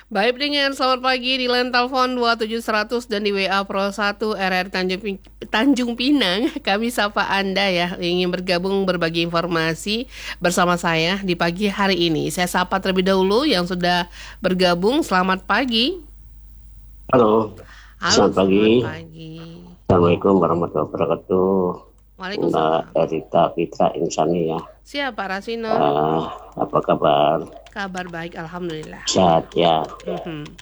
Baik dengan selamat pagi di line telepon 27100 dan di WA Pro 1 RR Tanjung Pinang. Kami sapa Anda ya, ingin bergabung berbagi informasi bersama saya di pagi hari ini. Saya sapa terlebih dahulu yang sudah bergabung, selamat pagi. Halo, Halo, selamat pagi. selamat pagi. Assalamualaikum warahmatullahi wabarakatuh. Mbak Waalaikumsalam. Erita Fitra Insani ya. Siapa Rasinur? Eh, Apa kabar? Kabar baik, Alhamdulillah. Sehat ya. Mhm.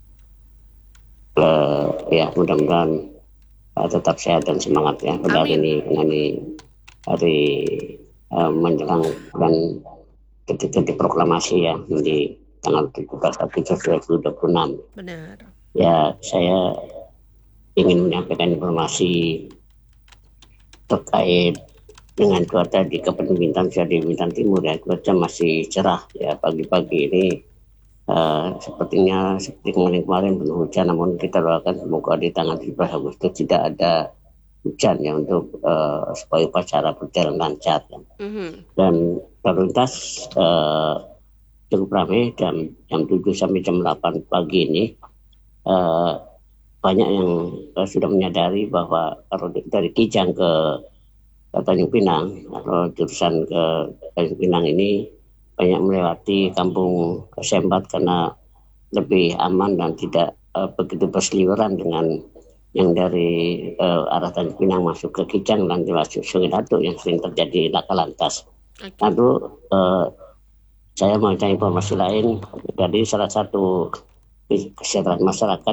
Ya mudah-mudahan tetap sehat dan semangat ya pada hari Amin. ini. Karena ini hari menjelang bulan detik-detik proklamasi ya di tanggal 17 Agustus 2026. Benar. Ya saya ingin menyampaikan informasi terkait dengan cuaca di Kabupaten Bintan, di Bintan Timur ya, cuaca masih cerah ya pagi-pagi ini. Sepertinya seperti kemarin-kemarin penuh hujan, namun kita doakan semoga di tanggal 17 Agustus tidak ada hujan ya untuk supaya upacara berjalan lancar ya. Mhm. Dan lalu lintas cukup ramai jam 7 sampai jam 8 pagi ini. eh, Banyak yang sudah menyadari bahwa kalau dari Kijang ke Tanjung Pinang atau jurusan ke Tanjung Pinang ini banyak melewati kampung Sembat karena lebih aman dan tidak begitu berseliweran dengan yang dari arah Tanjung Pinang masuk ke Kijang dan masuk Sungai Datu yang sering terjadi laka lantas. Oke. Lalu saya mau cari informasi lain dari salah satu kesejahteraan masyarakat